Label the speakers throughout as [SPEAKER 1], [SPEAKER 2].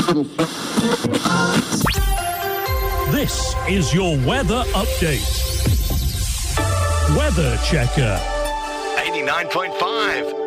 [SPEAKER 1] This is your weather update. Weather Checker.
[SPEAKER 2] 89.5.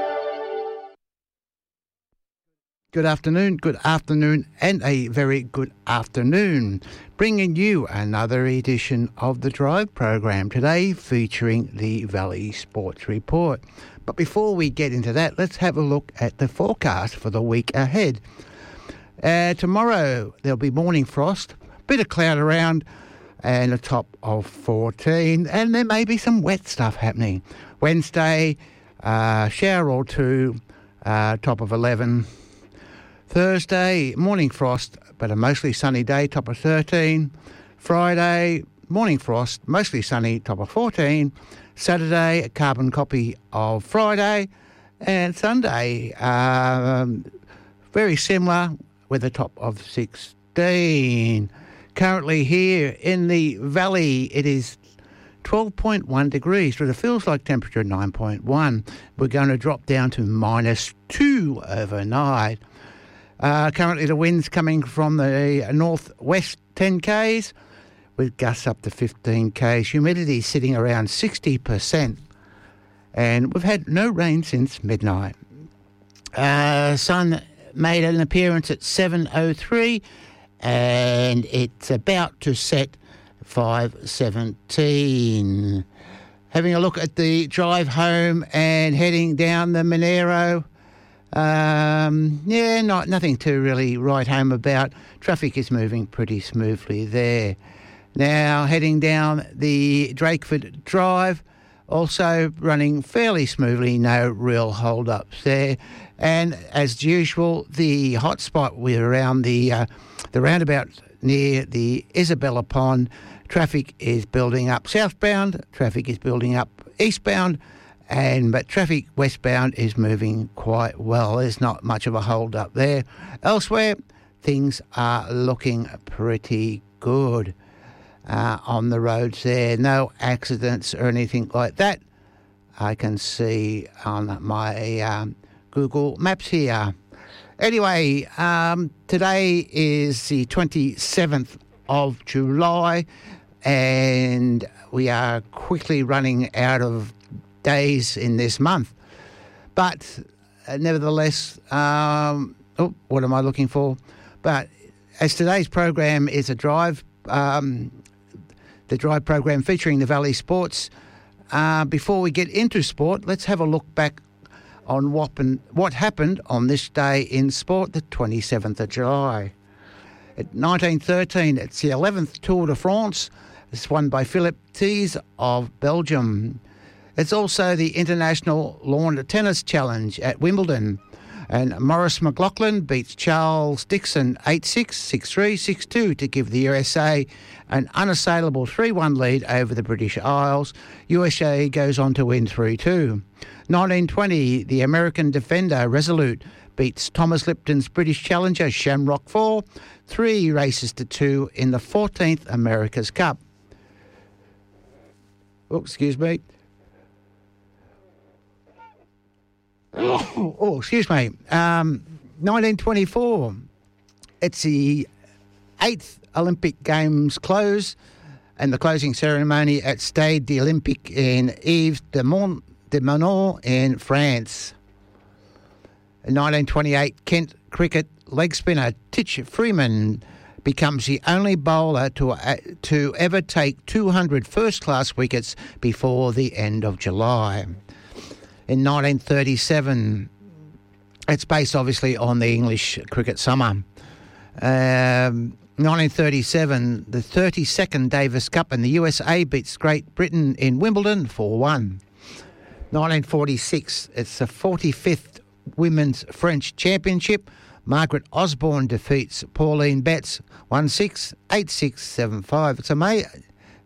[SPEAKER 3] Good afternoon, and a very good afternoon. Bringing you another edition of the Drive program today featuring the Valley Sports Report. But before we get into that, let's have a look at the forecast for the week ahead. Tomorrow there'll be morning frost, bit of cloud around, and a top of 14, and there may be some wet stuff happening. Wednesday, shower or two, top of 11. Thursday, morning frost, but a mostly sunny day, top of 13. Friday, morning frost, mostly sunny, top of 14. Saturday, a carbon copy of Friday. And Sunday, very similar, with a top of 16. Currently here in the valley, it is 12.1 degrees, but it feels like temperature 9.1. We're going to drop down to -2 overnight. Currently the wind's coming from the northwest 10 k's with gusts up to 15 k's. Humidity sitting around 60%. And we've had no rain since midnight. Sun made an appearance at 7:03 and it's about to set 5:17. Having a look at the drive home and heading down the Monero. Nothing to really write home about. Traffic is moving pretty smoothly there. Now heading down the Drakeford Drive, also running fairly smoothly, no real hold-ups there. And as usual, the hot spot we're around the roundabout near the Isabella Pond. Traffic is building up southbound, traffic is building up eastbound, but traffic westbound is moving quite well. There's not much of a hold up there. Elsewhere, things are looking pretty good on the roads there. No accidents or anything like that I can see on my Google Maps here. Anyway, today is the 27th of July, and we are quickly running out of days in this month. But nevertheless, what am I looking for? But as today's program is a drive, the drive program featuring the Valley Sports, before we get into sport, let's have a look back on what happened on this day in sport, the 27th of July. At 1913, it's the 11th Tour de France. It's won by Philippe Thys of Belgium. It's also the International Lawn Tennis Challenge at Wimbledon. And Maurice McLaughlin beats Charles Dixon 8-6, 6-3, 6-2 to give the USA an unassailable 3-1 lead over the British Isles. USA goes on to win 3-2. 1920, the American defender Resolute beats Thomas Lipton's British challenger Shamrock Fall 3 races to 2 in the 14th America's Cup. Oh, excuse me. Excuse me. 1924. It's the 8th Olympic Games close, and the closing ceremony at Stade de l'Olympique in Yves de Montand in France. In 1928, Kent cricket leg spinner Titch Freeman becomes the only bowler to ever take 200 first-class wickets before the end of July. In 1937, it's based obviously on the English cricket summer. 1937, the 32nd Davis Cup, and the USA beats Great Britain in Wimbledon 4-1. 1946, it's the 45th Women's French Championship. Margaret Osborne defeats Pauline Betts 1-6, 8-6, 7-5. It's amazing.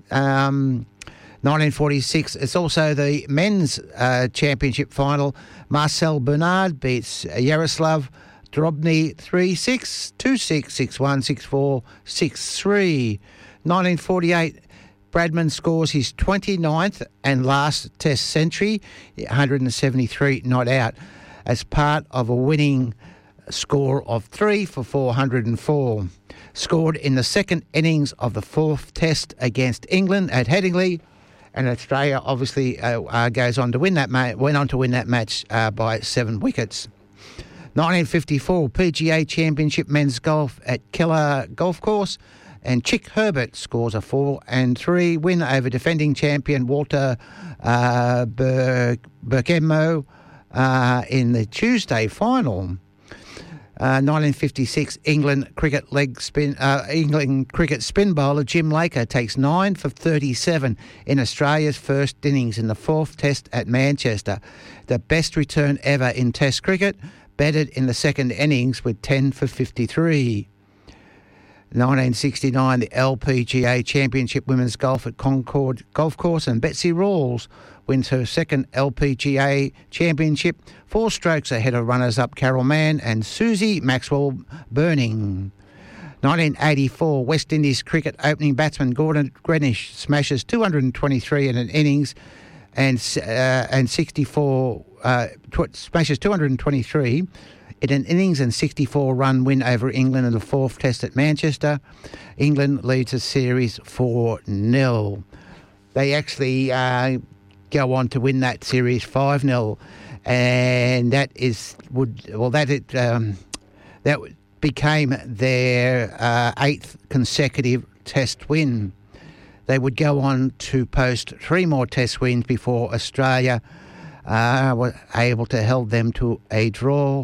[SPEAKER 3] 1946, it's also the men's championship final. Marcel Bernard beats Yaroslav Drobny 3-6, 2-6, 6-1, 6-4, 6-3. 1948, Bradman scores his 29th and last Test century, 173 not out, as part of a winning a score of 3 for 404. Scored in the second innings of the fourth test against England at Headingley, and Australia obviously goes on to win that went on to win that match by 7 wickets. 1954 PGA Championship men's golf at Keller Golf Course, and Chick Herbert scores a 4-3 win over defending champion Walter Bergamo in the Tuesday final. 1956 England cricket spin bowler Jim Laker takes 9 for 37 in Australia's first innings in the fourth test at Manchester. The best return ever in test cricket, batted in the second innings with 10 for 53. 1969, the LPGA Championship Women's Golf at Concord Golf Course, and Betsy Rawls wins her second LPGA Championship, 4 strokes ahead of runners-up Carol Mann and Susie Maxwell Burning. 1984, West Indies cricket opening batsman Gordon Greenidge smashes 223 in an innings and 64 smashes 223 in an innings and 64-run win over England in the fourth test at Manchester. England leads the series 4-0. They actually go on to win that series 5-0, and that became their 8th consecutive test win. They would go on to post 3 more test wins before Australia was able to hold them to a draw.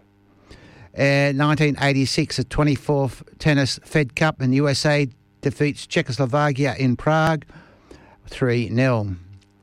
[SPEAKER 3] 1986, the 24th Tennis Fed Cup, and USA defeats Czechoslovakia in Prague 3-0.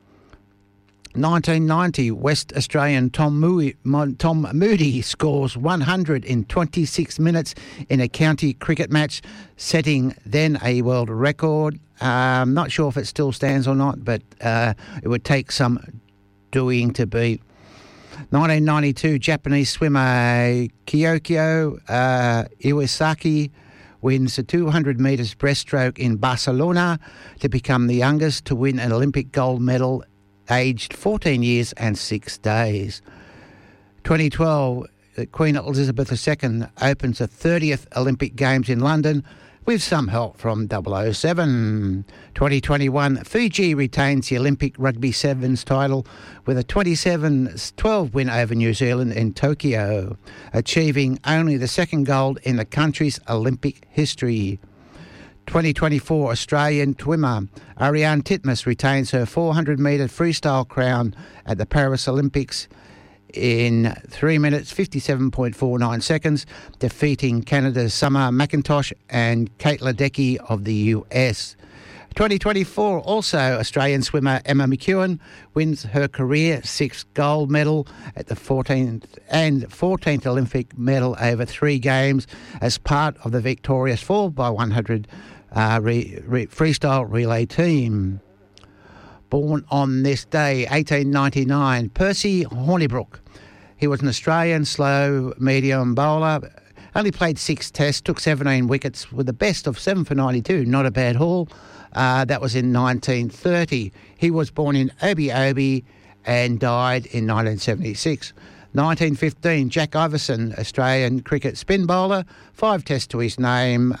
[SPEAKER 3] 1990, West Australian Tom Moody scores 100 in 26 minutes in a county cricket match, setting then a world record. Not sure if it still stands or not, but it would take some doing to beat. 1992, Japanese swimmer Kyoko Iwasaki wins the 200 metres breaststroke in Barcelona to become the youngest to win an Olympic gold medal, aged 14 years and 6 days. 2012, Queen Elizabeth II opens the 30th Olympic Games in London with some help from 007. 2021, Fiji retains the Olympic Rugby Sevens title with a 27-12 win over New Zealand in Tokyo, achieving only the second gold in the country's Olympic history. 2024 Australian swimmer Ariane Titmus retains her 400-metre freestyle crown at the Paris Olympics in 3 minutes 57.49 seconds, defeating Canada's Summer McIntosh and Kate Ledecky of the US. 2024 also Australian swimmer Emma McEwen wins her career 6th gold medal at the 14th Olympic medal over 3 games as part of the victorious 4x100 freestyle relay team. Born on this day, 1899, Percy Hornibrook. He was an Australian slow medium bowler. Only played 6 tests, took 17 wickets with a best of 7 for 92. Not a bad haul. That was in 1930. He was born in Obi and died in 1976. 1915, Jack Iverson, Australian cricket spin bowler. 5 tests to his name.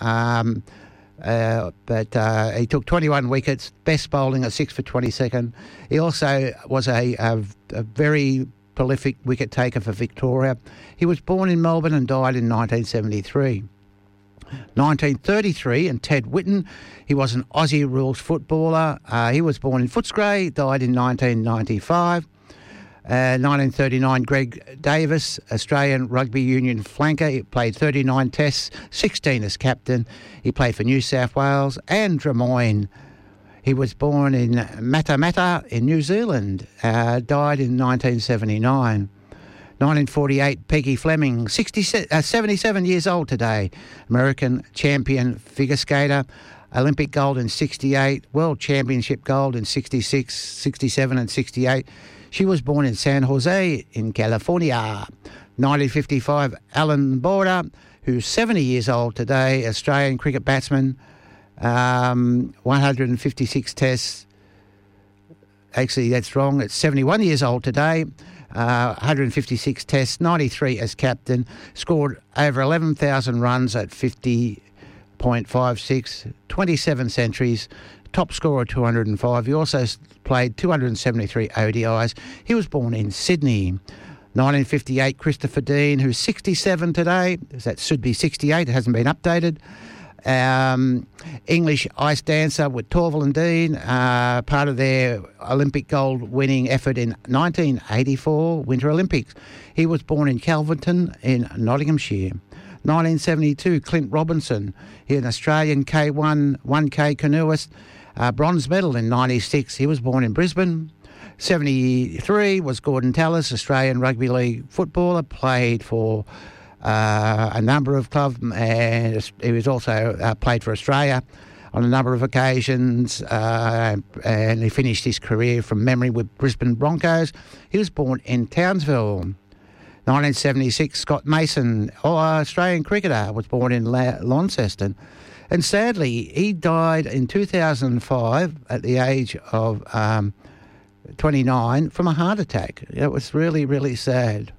[SPEAKER 3] But he took 21 wickets, best bowling at 6 for 22nd. He also was a very prolific wicket taker for Victoria. He was born in Melbourne and died in 1973. 1933, and Ted Whitten, he was an Aussie rules footballer. He was born in Footscray, died in 1995. 1939, Greg Davis, Australian Rugby Union flanker. He played 39 tests, 16 as captain. He played for New South Wales and Drummoyne. He was born in Matamata in New Zealand, died in 1979. 1948, Peggy Fleming, 77 years old today, American champion figure skater. Olympic gold in 68, World Championship gold in 66, 67 and 68. She was born in San Jose in California. 1955, Alan Border, who's 70 years old today, Australian cricket batsman, 156 tests. Actually, that's wrong. It's 71 years old today. 156 tests, 93 as captain, scored over 11,000 runs at 50.56, 27 centuries, top scorer 205. He also played 273 ODIs. He was born in Sydney. 1958, Christopher Dean, who's 67 today. That should be 68. It hasn't been updated. English ice dancer with Torvill and Dean, part of their Olympic gold winning effort in 1984 Winter Olympics. He was born in Calverton in Nottinghamshire. 1972, Clint Robinson, he's an Australian K1 1K canoeist, bronze medal in 96. He was born in Brisbane. 73 was Gordon Tallis, Australian rugby league footballer, played for a number of clubs, and he was also played for Australia on a number of occasions, and he finished his career from memory with Brisbane Broncos. He was born in Townsville. 1976, Scott Mason, Australian cricketer, was born in Launceston. And sadly, he died in 2005 at the age of 29 from a heart attack. It was really, really sad.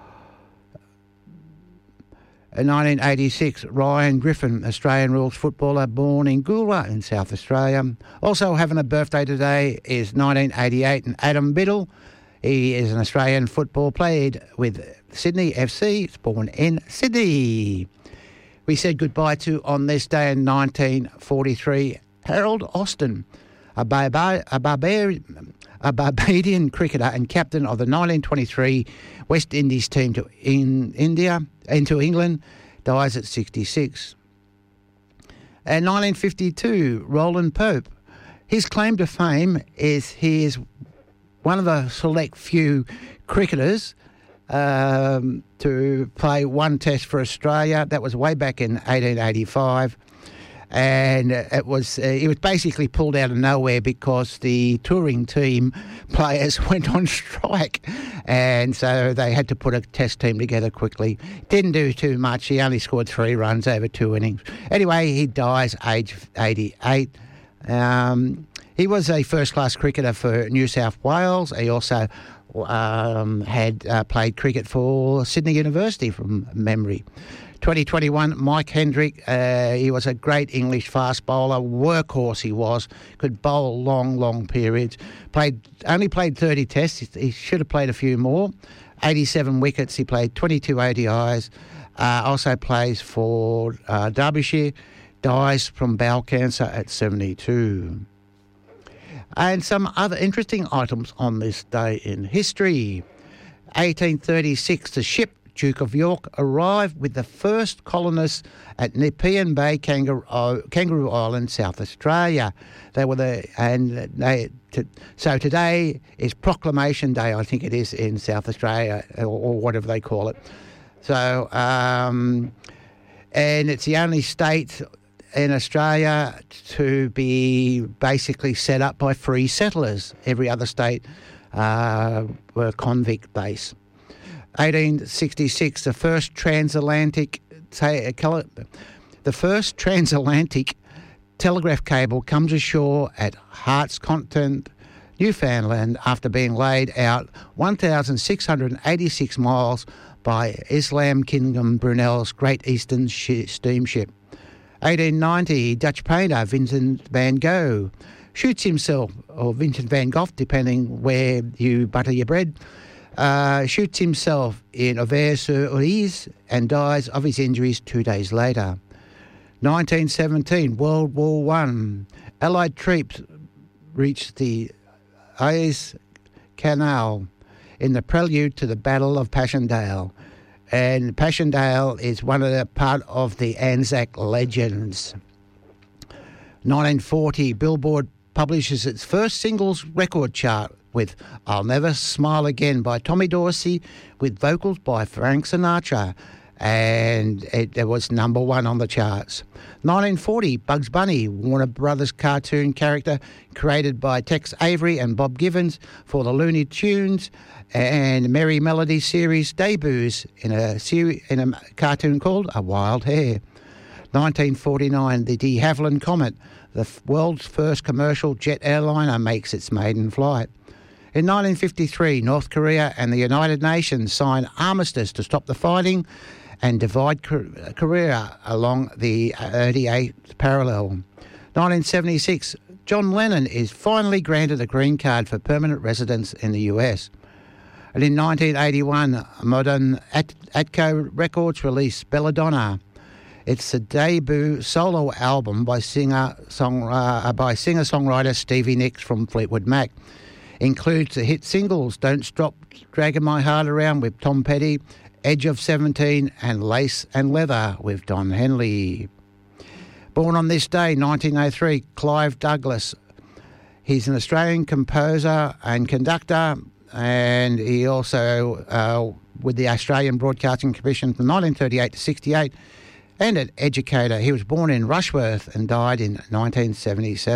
[SPEAKER 3] In 1986, Ryan Griffin, Australian rules footballer, born in Goolwa in South Australia. Also having a birthday today is 1988, and Adam Biddle. He is an Australian football, played with Sydney FC. He's born in Sydney. We said goodbye to, on this day in 1943, Harold Austin, a Barbadian cricketer and captain of the 1923 West Indies team into England, dies at 66. And 1952, Roland Pope. His claim to fame is he is one of the select few cricketers to play one test for Australia. That was way back in 1885. And he was basically pulled out of nowhere because the touring team players went on strike, and so they had to put a test team together quickly. Didn't do too much. He only scored 3 runs over 2 innings. Anyway, he dies age 88. He was a first-class cricketer for New South Wales. He also had played cricket for Sydney University from memory. 2021, Mike Hendrick, he was a great English fast bowler, workhorse he was, could bowl long periods, only played 30 tests, he should have played a few more, 87 wickets, he played 22 ODIs, also plays for Derbyshire, dies from bowel cancer at 72. And some other interesting items on this day in history. 1836, the ship Duke of York arrived with the first colonists at Nepean Bay, Kangaroo Island, South Australia. So today is Proclamation Day, I think it is, in South Australia, or whatever they call it. So, and it's the only state in Australia to be basically set up by free settlers. Every other state were convict base. 1866, the first transatlantic telegraph cable comes ashore at Hearts Content, Newfoundland, after being laid out 1,686 miles by Islam Kingdom Brunel's Great Eastern Steamship. 1890, Dutch painter Vincent van Gogh shoots himself, or Vincent van Gogh, depending where you butter your bread, shoots himself in Auvers-sur-Oise and dies of his injuries 2 days later. 1917, World War I. Allied troops reached the Suez Canal in the prelude to the Battle of Passchendaele. And Passchendaele is part of the Anzac legends. 1940, Billboard publishes its first singles record chart with I'll Never Smile Again by Tommy Dorsey, with vocals by Frank Sinatra, and it was number 1 on the charts. 1940, Bugs Bunny, Warner Brothers cartoon character created by Tex Avery and Bob Givens for the Looney Tunes and Merry Melody series, debuts in a cartoon called A Wild Hare. 1949, the de Havilland Comet, the world's first commercial jet airliner, makes its maiden flight. In 1953, North Korea and the United Nations signed armistice to stop the fighting and divide Korea along the 38th parallel. 1976, John Lennon is finally granted a green card for permanent residence in the US. And in 1981, Modern Atco Records released Belladonna. It's the debut solo album by singer-songwriter Stevie Nicks from Fleetwood Mac. Includes the hit singles Don't Stop Dragging My Heart Around with Tom Petty, Edge of 17 and Lace and Leather with Don Henley. Born on this day, 1903, Clive Douglas. He's an Australian composer and conductor, and he also, with the Australian Broadcasting Commission from 1938 to 68, and an educator. He was born in Rushworth and died in 1977.